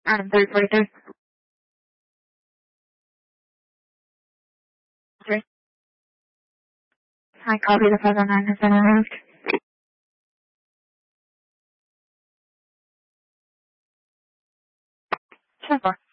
Adam 342. Okay. I copy the 509 has been removed. Sure.